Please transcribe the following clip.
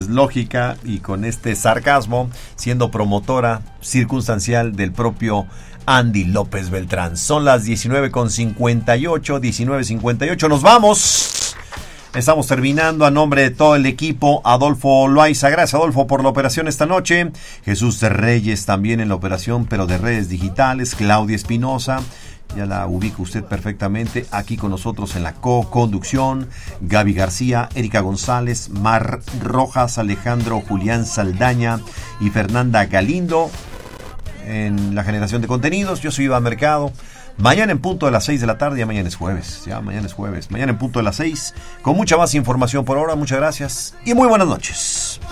lógica y con este sarcasmo, siendo promotora circunstancial del propio Andy López Beltrán. Son las 19:58, nos vamos. Estamos terminando. A nombre de todo el equipo, Adolfo Loaiza. Gracias, Adolfo, por la operación esta noche. Jesús Reyes también en la operación, pero de redes digitales. Claudia Espinosa, ya la ubica usted perfectamente, aquí con nosotros en la co-conducción. Gaby García, Erika González, Mar Rojas, Alejandro Julián Saldaña y Fernanda Galindo en la generación de contenidos. Yo soy Iván Mercado. Mañana en punto de las 6 de la tarde, mañana es jueves. Mañana en punto de las 6, con mucha más información por ahora. Muchas gracias y muy buenas noches.